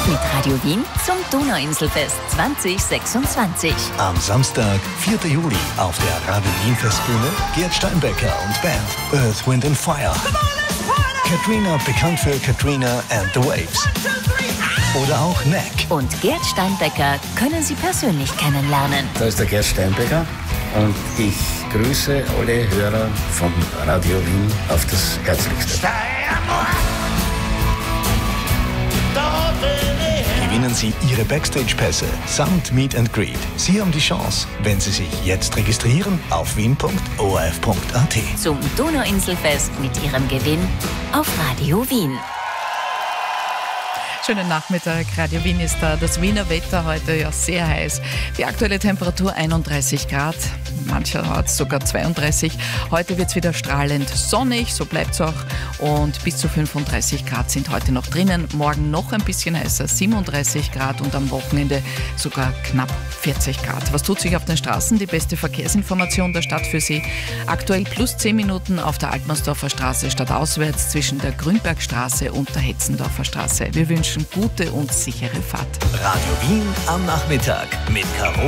mit Radio Wien zum Donauinselfest 2026. Am Samstag, 4. Juli, auf der Radio Wien Festbühne Gerd Steinbecker und Band Earth, Wind and Fire. Katrina, bekannt für Katrina and the Waves. Oder auch Neck. Und Gerd Steinbecker können Sie persönlich kennenlernen. Da ist der Gerd Steinbecker und ich grüße alle Hörer von Radio Wien auf das Herzlichste. Gewinnen Sie Ihre Backstage-Pässe samt Meet and Greet. Sie haben die Chance, wenn Sie sich jetzt registrieren auf wien.orf.at. Zum Donauinselfest mit Ihrem Gewinn auf Radio Wien. Schönen Nachmittag, Radio Wien ist da. Das Wiener Wetter heute ja sehr heiß. Die aktuelle Temperatur 31 Grad, mancher hat es sogar 32. Heute wird es wieder strahlend sonnig, so bleibt es auch. Und bis zu 35 Grad sind heute noch drinnen. Morgen noch ein bisschen heißer, 37 Grad und am Wochenende sogar knapp 40 Grad. Was tut sich auf den Straßen? Die beste Verkehrsinformation der Stadt für Sie. Aktuell plus 10 Minuten auf der Altmannsdorfer Straße stadtauswärts zwischen der Grünbergstraße und der Hetzendorfer Straße. Wir wünschen gute und sichere Fahrt. Radio Wien am Nachmittag mit Caro